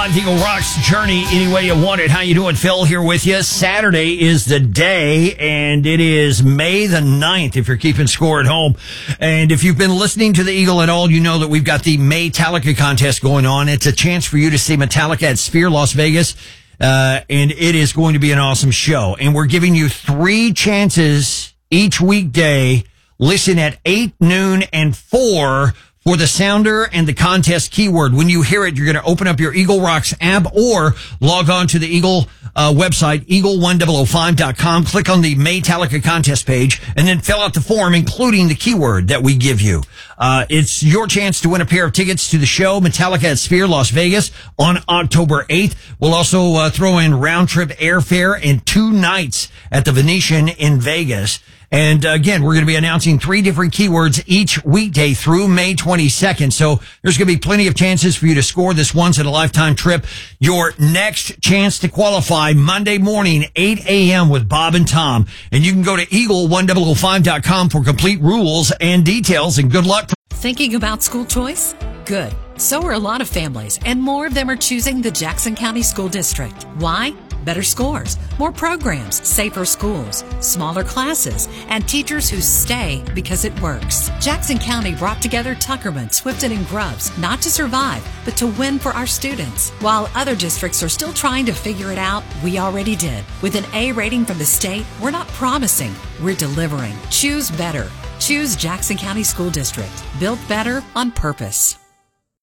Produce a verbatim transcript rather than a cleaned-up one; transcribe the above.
live Eagle Rocks journey any way you want it. How you doing? Phil here with you. Saturday is the day, and it is May the ninth if you're keeping score at home. And if you've been listening to the Eagle at all, you know that we've got the Maytallica contest going on. It's a chance for you to see Metallica at Sphere Las Vegas, uh, and it is going to be an awesome show. And we're giving you three chances each weekday. Listen at eight, noon, and four for the sounder and the contest keyword. When you hear it, you're going to open up your Eagle Rocks app or log on to the Eagle uh, website, eagle one oh oh five dot com. Click on the Maytallica contest page and then fill out the form, including the keyword that we give you. Uh, it's your chance to win a pair of tickets to the show, Metallica at Sphere Las Vegas on October eighth. We'll also uh, throw in round trip airfare and two nights at the Venetian in Vegas. And again, we're going to be announcing three different keywords each weekday through May twenty-second. So there's going to be plenty of chances for you to score this once in a lifetime trip. Your next chance to qualify Monday morning, eight a.m. with Bob and Tom. And you can go to eagle one oh oh five dot com for complete rules and details, and good luck. Thinking about school choice? Good. So are a lot of families, and more of them are choosing the Jackson County School District. Why? Better scores, more programs, safer schools, smaller classes, and teachers who stay because it works. Jackson County brought together Tuckerman, Swifton, and Grubbs not to survive, but to win for our students. While other districts are still trying to figure it out, we already did. With an A rating from the state, we're not promising, we're delivering. Choose better. Choose Jackson County School District. Built better on purpose.